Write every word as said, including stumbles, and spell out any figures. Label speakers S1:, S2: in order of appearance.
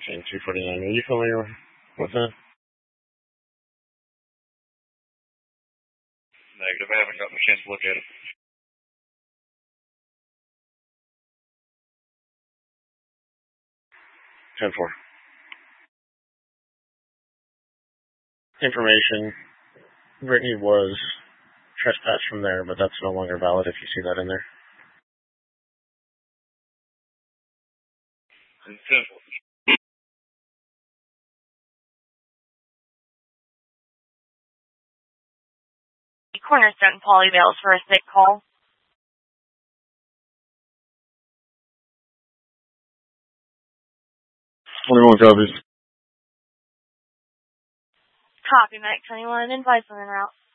S1: fifteen two forty-nine. Are you familiar with that? Negative. I haven't gotten a chance to look at it. ten four. Information. Brittany was trespassed from there, but that's no longer valid if you see that in there. ten four.
S2: Cornerstone Polyvales for a sick call.
S1: twenty-one copies.
S2: Copy, Mac twenty-one, advice on en route.